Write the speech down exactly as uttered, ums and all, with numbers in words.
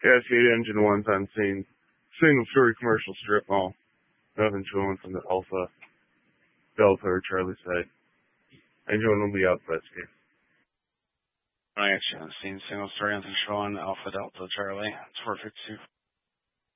Cascade Engine one's on scene. Single story commercial strip mall. Nothing showing from the Alpha, Delta, or Charlie side. Engine one will be out Westgate. I got you. Seen single story, nothing showing Alpha, Delta, Charlie. It's four fifty-two.